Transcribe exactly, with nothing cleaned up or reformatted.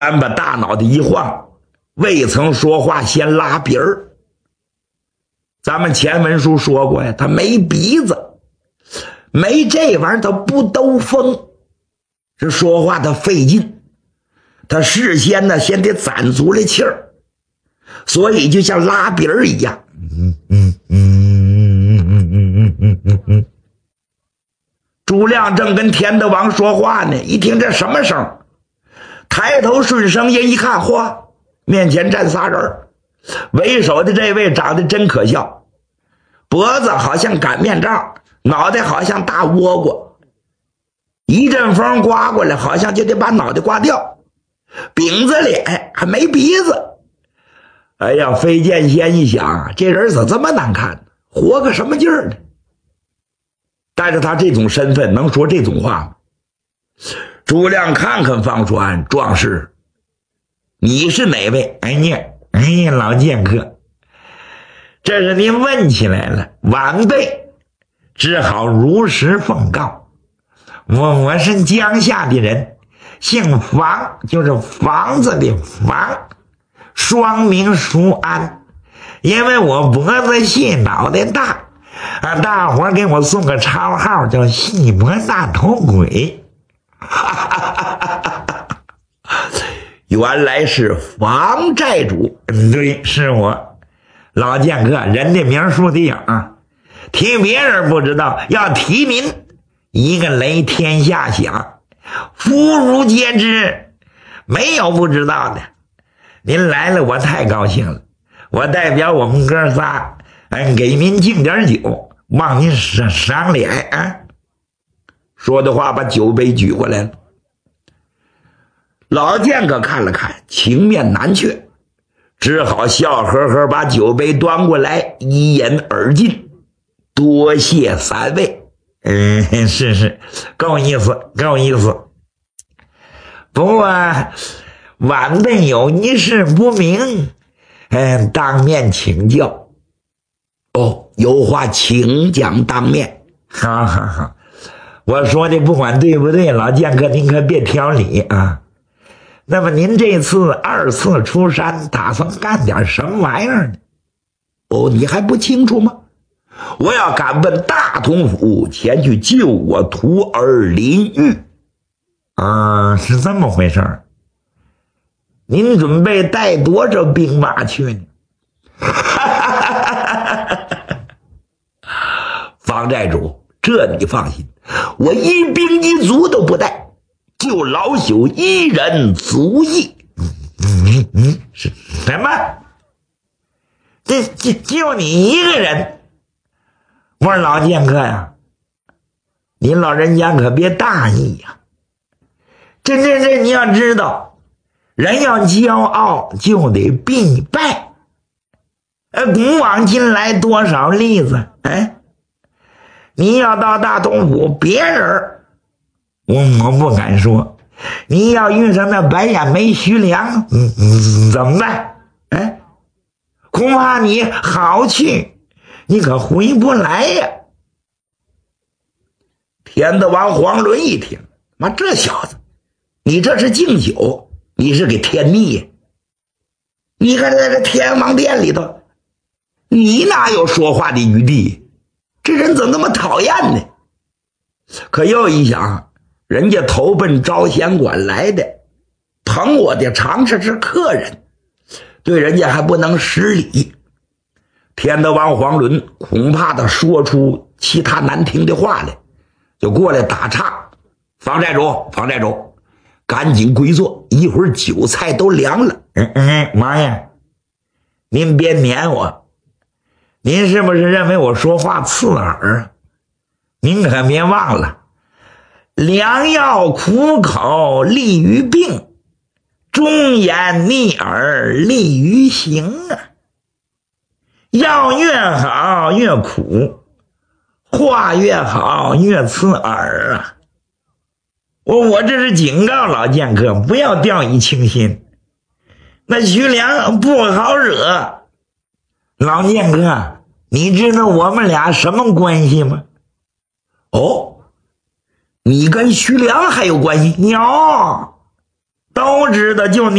俺把大脑袋一晃，未曾说话先拉鼻儿。咱们前文书说过呀，他没鼻子，没这玩意儿他不兜风，这说话他费劲，他事先呢先得攒足了气儿，所以就像拉鼻儿一样。嗯嗯嗯嗯嗯嗯嗯嗯嗯嗯。朱亮正跟田德王说话呢，一听这什么声，抬头顺声音一看，嚯，面前站仨人，为首的这位长得真可笑，脖子好像擀面杖，脑袋好像大倭瓜，一阵风刮过来好像就得把脑袋刮掉，饼子脸还没鼻子。哎呀，飞剑仙一想，这人怎么这么难看，活个什么劲儿呢？带着他这种身份能说这种话吗？朱亮看看方川，壮士，你是哪位？哎呀，哎呀，老剑客，这是您问起来了，晚辈只好如实奉告。我我是江夏的人，姓房，就是房子的房，双名舒安。因为我脖子细，脑袋大啊，大伙儿给我送个绰号叫细脖大头鬼。原来是房寨主。对，是我老剑客，人的名树的影，提别人不知道，要提您一个雷天下响，妇孺皆知，没有不知道的。您来了我太高兴了，我代表我们哥仨嗯，给您敬点酒，望您赏赏脸啊！说的话把酒杯举过来了。老剑客看了看，情面难却，只好笑呵呵把酒杯端过来，一饮而尽。多谢三位。嗯，是是，够意思，够意思。不过晚辈有一事不明，嗯，当面请教。哦，有话请讲当面。好好好，我说的不管对不对，老剑客您可别挑理啊。那么您这次二次出山，打算干点什么玩意儿呢？哦，你还不清楚吗？我要赶奔大同府，前去救我徒儿林玉。啊，是这么回事儿。您准备带多少兵马去呢？方寨主，这你放心，我一兵一卒都不带，就老朽一人足矣。嗯嗯嗯，是什么？这就就你一个人？我说老剑客呀，您老人家可别大意呀！这这这，你要知道，人要骄傲就得必败。呃，古往今来多少例子？哎，你要到大东府，别人我我不敢说，你要遇上那白眼眉徐良，嗯嗯，怎么办？哎，恐怕你好去，你可回不来呀！田德王黄伦一听，妈，这小子，你这是敬酒，你是给添腻呀？你看在这天王殿里头，你哪有说话的余地？这人怎么那么讨厌呢？可又一想，人家投奔招贤馆来的，捧我的常识是客人，对人家还不能失礼。天德王黄伦恐怕他说出其他难听的话来，就过来打岔。方寨主，方寨主，赶紧归坐，一会儿酒菜都凉了。嗯嗯，妈呀，您别撵我，您是不是认为我说话刺耳？您可别忘了，良药苦口利于病，忠言逆耳利于行啊。药越好越苦，话越好越刺耳啊！我我这是警告老剑客，不要掉以轻心。那徐良不好惹。老剑客，你知道我们俩什么关系吗？哦，你跟徐良还有关系？有，都知道，就你